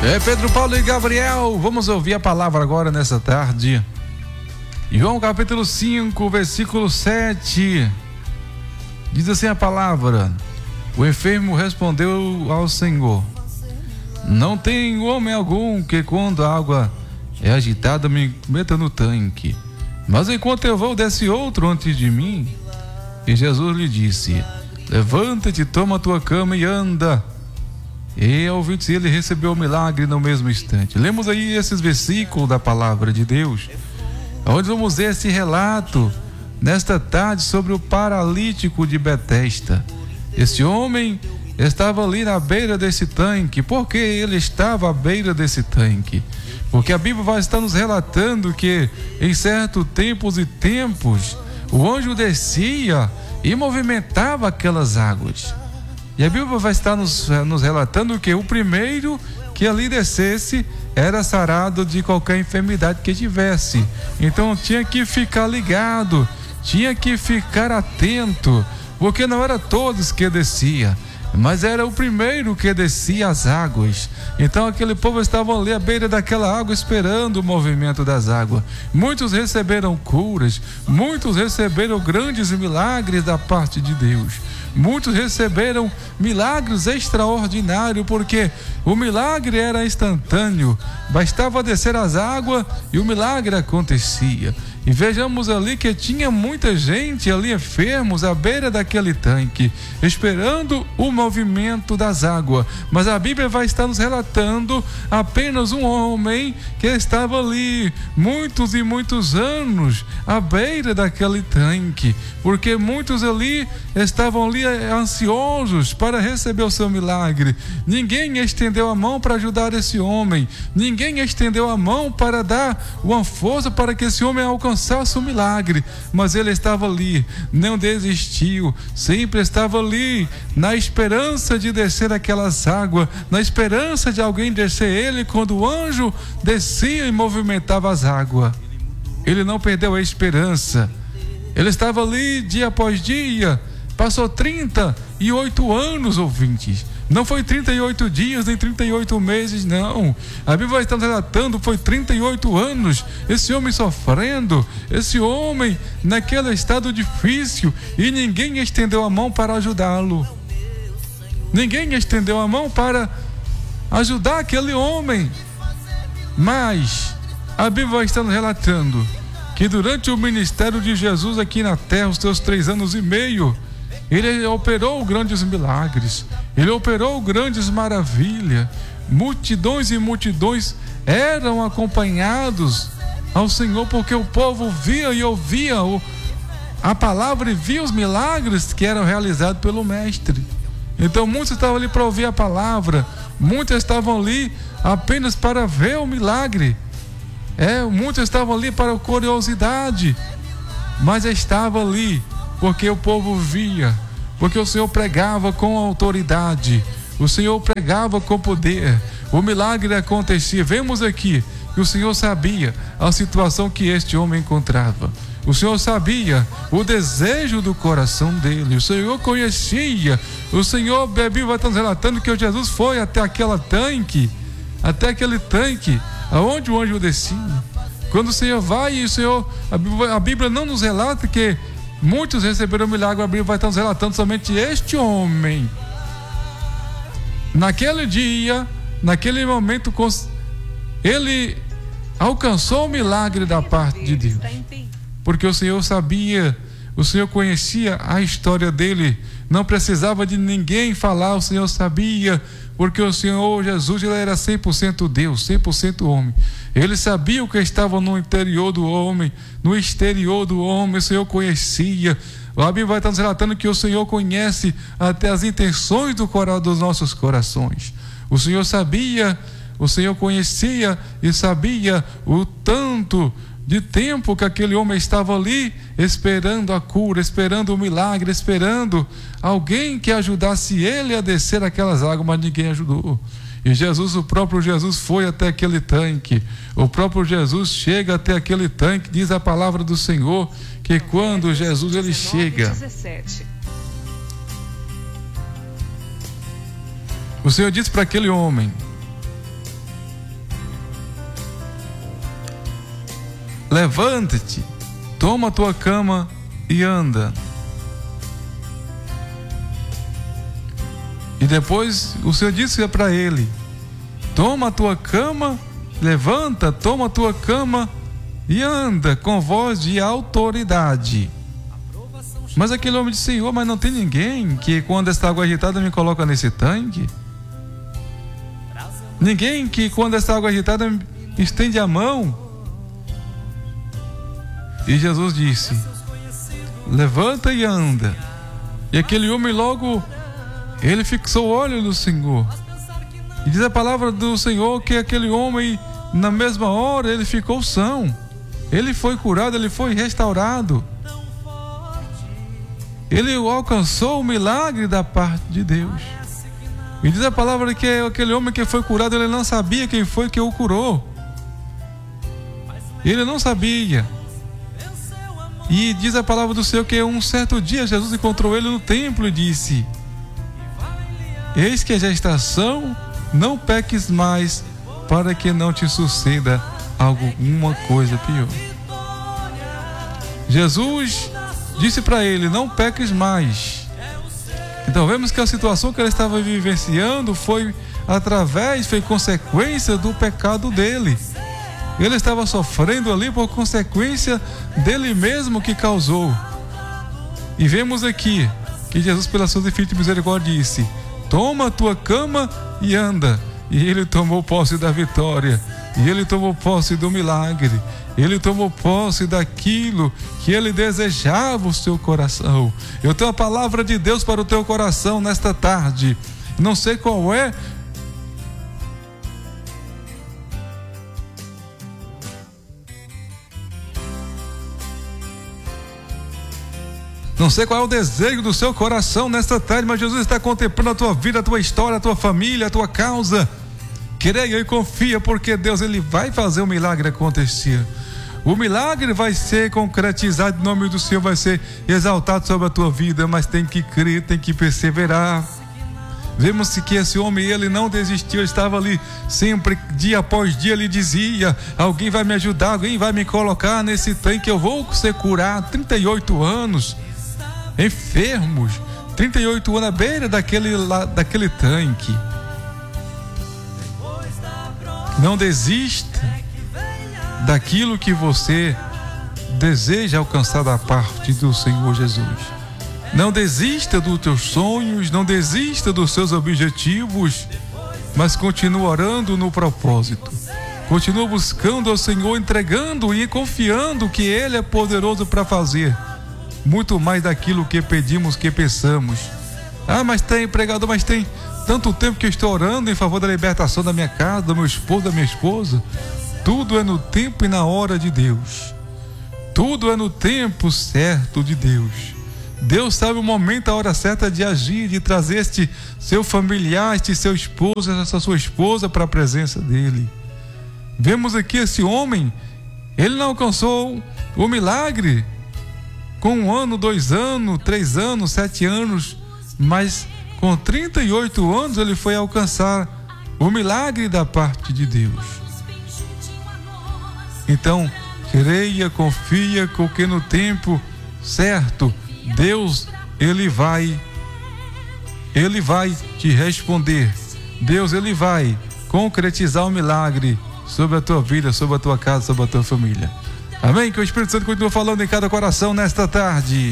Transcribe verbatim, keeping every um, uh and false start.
É Pedro, Paulo e Gabriel, vamos ouvir a palavra agora nessa tarde. João capítulo cinco, versículo sete. Diz assim a palavra: o enfermo respondeu ao Senhor: não tem homem algum que, quando a água é agitada, me meta no tanque, mas enquanto eu vou, desce outro antes de mim. E Jesus lhe disse: levanta-te, toma a tua cama e anda. E ao ouvir ele recebeu o milagre no mesmo instante. Lemos aí esses versículos da palavra de Deus, onde vamos ver esse relato nesta tarde sobre o paralítico de Betesda. Esse homem estava ali na beira desse tanque. Por que ele estava à beira desse tanque? Porque a Bíblia vai estar nos relatando que em certos tempos e tempos o anjo descia e movimentava aquelas águas. E a Bíblia vai estar nos, nos relatando que o primeiro que ali descesse era sarado de qualquer enfermidade que tivesse. Então tinha que ficar ligado, tinha que ficar atento, porque não era todos que descia, mas era o primeiro que descia as águas. Então aquele povo estava ali à beira daquela água esperando o movimento das águas. Muitos receberam curas, muitos receberam grandes milagres da parte de Deus. Muitos receberam milagres extraordinários, porque o milagre era instantâneo. Bastava descer as águas e o milagre acontecia. E vejamos ali que tinha muita gente ali enfermos à beira daquele tanque, esperando o movimento das águas. Mas a Bíblia vai estar nos relatando apenas um homem que estava ali muitos e muitos anos à beira daquele tanque, porque muitos ali estavam ali ansiosos para receber o seu milagre. Ninguém estendeu a mão para ajudar esse homem, ninguém estendeu a mão para dar uma força para que esse homem alcançasse o milagre, mas ele estava ali, não desistiu, sempre estava ali na esperança de descer aquelas águas, na esperança de alguém descer ele. Quando o anjo descia e movimentava as águas, ele não perdeu a esperança. Ele estava ali dia após dia. Passou trinta e oito anos, ouvintes. Não foi trinta e oito dias, nem trinta e oito meses, não. A Bíblia está relatando, foi trinta e oito anos. Esse homem sofrendo, esse homem naquele estado difícil, e ninguém estendeu a mão para ajudá-lo. Ninguém estendeu a mão para ajudar aquele homem. Mas a Bíblia está nos relatando que durante o ministério de Jesus aqui na terra, os seus três anos e meio, ele operou grandes milagres, ele operou grandes maravilhas. Multidões e multidões eram acompanhados ao Senhor, porque o povo via e ouvia o, a palavra e via os milagres que eram realizados pelo Mestre. Então muitos estavam ali para ouvir a palavra, muitos estavam ali apenas para ver o milagre. É, muitos estavam ali para curiosidade, mas estavam ali porque o povo via, porque o Senhor pregava com autoridade, o Senhor pregava com poder, o milagre acontecia. Vemos aqui que o Senhor sabia a situação que este homem encontrava, o Senhor sabia o desejo do coração dele, o Senhor conhecia, o Senhor, a Bíblia vai estar nos relatando que Jesus foi até aquele tanque, até aquele tanque, aonde o anjo descia. Quando o Senhor vai, e o Senhor, a Bíblia, a Bíblia não nos relata que muitos receberam o milagre, a Bíblia vai estar nos relatando somente este homem. Naquele dia, naquele momento, ele alcançou o milagre da parte de Deus. Porque o Senhor sabia, o Senhor conhecia a história dele, não precisava de ninguém falar, o Senhor sabia, porque o Senhor Jesus, ele era cem por cento Deus, cem por cento homem. Ele sabia o que estava no interior do homem, no exterior do homem, o Senhor conhecia. A Bíblia vai estar nos relatando que o Senhor conhece até as intenções do coração, dos nossos corações. O Senhor sabia, o Senhor conhecia e sabia o tanto de tempo que aquele homem estava ali esperando a cura, esperando o milagre, esperando alguém que ajudasse ele a descer aquelas águas, mas ninguém ajudou. E Jesus, o próprio Jesus foi até aquele tanque, o próprio Jesus chega até aquele tanque. Diz a palavra do Senhor que quando Jesus ele chega, o Senhor disse para aquele homem: levanta-te, toma a tua cama e anda. E depois o Senhor disse para ele: toma a tua cama, levanta, toma a tua cama e anda, com voz de autoridade. Mas aquele homem disse: Senhor, mas não tem ninguém que quando esta água agitada me coloca nesse tanque? Ninguém que quando esta água agitada me estende a mão? E Jesus disse: levanta e anda. E aquele homem logo, ele fixou o olho no Senhor. E diz a palavra do Senhor que aquele homem, na mesma hora, ele ficou são. Ele foi curado, ele foi restaurado. Ele alcançou o milagre da parte de Deus. E diz a palavra que aquele homem que foi curado, ele não sabia quem foi que o curou. Ele não sabia. E diz a palavra do Senhor que um certo dia Jesus encontrou ele no templo e disse: eis que a gestação, não peques mais, para que não te suceda alguma coisa pior. Jesus disse para ele: não peques mais. Então vemos que a situação que ele estava vivenciando foi através, foi consequência do pecado dele. Ele estava sofrendo ali por consequência dele mesmo que causou. E vemos aqui que Jesus, pela sua infinita misericórdia, disse: toma a tua cama e anda. E ele tomou posse da vitória, e ele tomou posse do milagre, ele tomou posse daquilo que ele desejava o seu coração. Eu tenho a palavra de Deus para o teu coração nesta tarde. Não sei qual é Não sei qual é o desejo do seu coração nesta tarde, mas Jesus está contemplando a tua vida, a tua história, a tua família, a tua causa. Creia e confia, porque Deus, ele vai fazer o milagre acontecer. O milagre vai ser concretizado, em nome do Senhor vai ser exaltado sobre a tua vida, mas tem que crer, tem que perseverar. Vemos que esse homem, ele não desistiu, ele estava ali sempre, dia após dia, ele dizia: alguém vai me ajudar, alguém vai me colocar nesse tanque, eu vou ser curado. trinta e oito anos enfermos, trinta e oito anos à beira daquele, lá, daquele tanque. Não desista daquilo que você deseja alcançar da parte do Senhor Jesus. Não desista dos teus sonhos, não desista dos seus objetivos, mas continua orando no propósito. Continua buscando ao Senhor, entregando e confiando que Ele é poderoso para fazer muito mais daquilo que pedimos, que pensamos. Ah, mas tem, pregador, mas tem tanto tempo que eu estou orando em favor da libertação da minha casa, do meu esposo, da minha esposa. Tudo é no tempo e na hora de Deus. Tudo é no tempo certo de Deus. Deus sabe o momento, a hora certa de agir, de trazer este seu familiar, este seu esposo, essa sua esposa para a presença dele. Vemos aqui esse homem, ele não alcançou o milagre com um ano, dois anos, três anos, sete anos, mas com trinta e oito anos ele foi alcançar o milagre da parte de Deus. Então, creia, confia, porque no tempo certo, Deus, Ele vai, Ele vai te responder. Deus, Ele vai concretizar o milagre sobre a tua vida, sobre a tua casa, sobre a tua família. Amém? Que o Espírito Santo continue falando em cada coração nesta tarde.